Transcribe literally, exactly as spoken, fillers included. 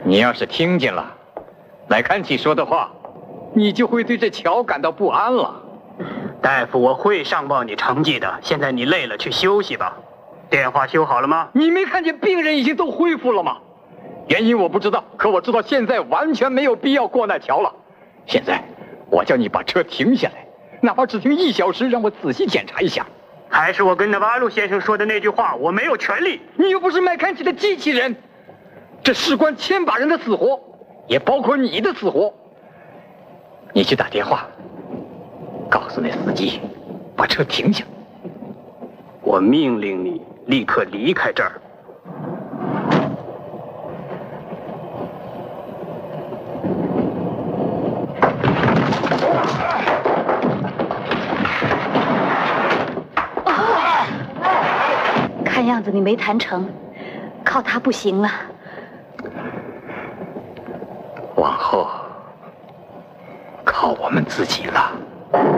你要是听见了莱坎奇说的话，你就会对这桥感到不安了。 大夫，我会上报你成绩的。现在你累了，去休息吧。电话修好了吗？ 你没看见病人已经都恢复了吗？原因我不知道，可我知道现在完全没有必要过那桥了。现在我叫你把车停下来，哪怕只停一小时，让我仔细检查一下。 还是我跟纳瓦鲁先生说的那句话，我没有权利。 你又不是麦坎奇的机器人，这事关千把人的死活，也包括你的死活。你去打电话，告诉那司机把车停下。 我命令你立刻离开这儿。 看样子你没谈成，靠他不行了。 往后靠我们自己了。